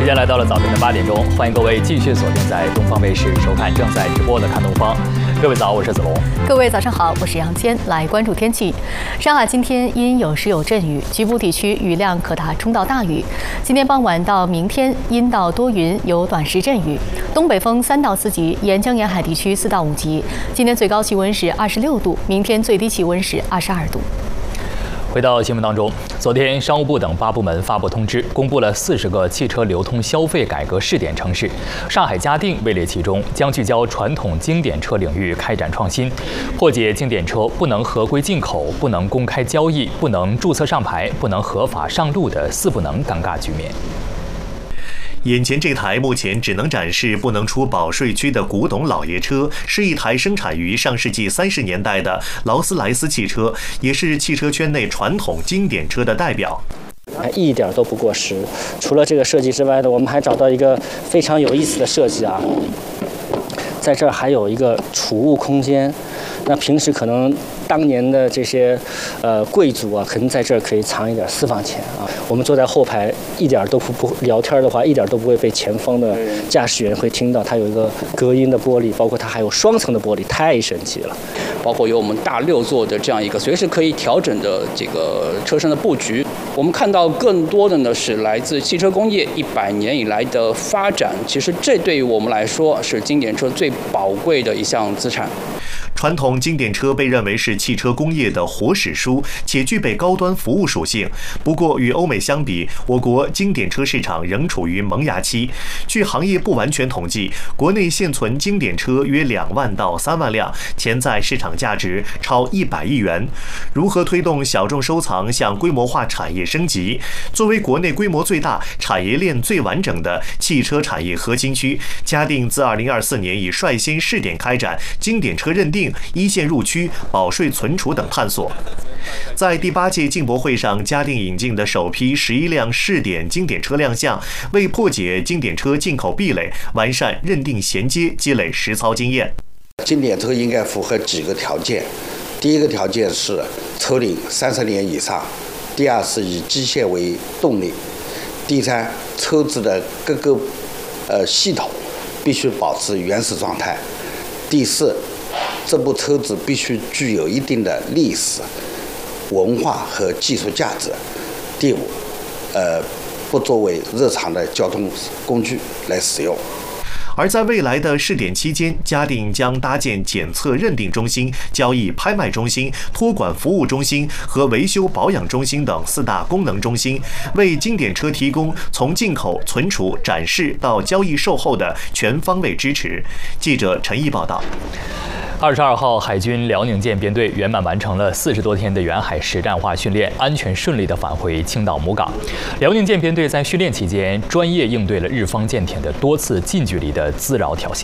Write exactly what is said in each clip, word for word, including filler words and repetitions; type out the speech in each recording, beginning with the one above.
间来到了早晨的八点钟，欢迎各位继续锁定在东方卫视收看正在直播的《看东方》。各位早，我是子龙。 各位早上好，我是杨坚。来关注天气，上海今天阴有时有阵雨，局部地区雨量可达中到大雨。今天傍晚到明天阴到多云，有短时阵雨，东北风三到四级，沿江沿海地区四到五级。今天最高气温是二十六度，明天最低气温是二十二度。 回到新闻当中，昨天商务部等八部门发布通知，公布了四十个汽车流通消费改革试点城市，上海嘉定位列其中，将聚焦传统经典车领域开展创新，破解经典车不能合规进口、不能公开交易、不能注册上牌、不能合法上路的四不能尴尬局面。 眼前这台目前只能展示不能出保税区的古董老爷车，是一台生产于上世纪三十年代的劳斯莱斯汽车，也是汽车圈内传统经典车的代表。 一点都不过时。除了这个设计之外呢，我们还找到一个非常有意思的设计啊，在这儿还有一个储物空间。那平时可能当年的这些呃贵族啊，可能在这儿可以藏一点私房钱啊。我们坐在后排，一点都不不聊天的话，一点都不会被前方的驾驶员会听到。它有一个隔音的玻璃，包括它还有双层的玻璃，太神奇了。 包括有我们大六座的这样一个随时可以调整的这个车身的布局。我们看到更多的呢是来自汽车工业一百年以来的发展，其实这对于我们来说是经典车最宝贵的一项资产。 传统经典车被认为是汽车工业的活史书，且具备高端服务属性。不过，与欧美相比，我国经典车市场仍处于萌芽期。据行业不完全统计，国内现存经典车约两万到三万辆，潜在市场价值超一百亿元。如何推动小众收藏向规模化产业升级？作为国内规模最大、产业链最完整的汽车产业核心区，嘉定自二零二四年已率先试点开展经典车认定、一线入区、保税存储等探索。在第八届进博会上，嘉定引进的首批十一辆试点经典车亮相，为破解经典车进口壁垒、完善认定衔接积累实操经验。 经典车应该符合几个条件，第一个条件是车龄三十年以上，第二是以机械为动力，第三车子的各个呃系统必须保持原始状态，第四这部车子必须具有一定的历史、文化和技术价值。第五，呃，不作为日常的交通工具来使用。 而在未来的试点期间，嘉定将搭建检测认定中心、交易拍卖中心、托管服务中心和维修保养中心等四大功能中心，为经典车提供从进口、存储、展示到交易售后的全方位支持。记者陈毅报道。 二十二号，海军辽宁舰编队圆满完成了四十多天的远海实战化训练，安全顺利地返回青岛母港。辽宁舰编队在训练期间，专业应对了日方舰艇的多次近距离的滋扰挑衅。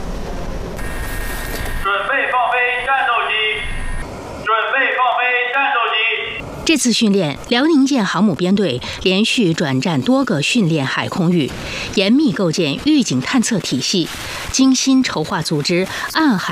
准备放飞战斗机！准备放飞战斗机！ 这次训练，辽宁舰航母编队连续转战多个训练海空域，严密构建预警探测体系，精心筹划组织暗海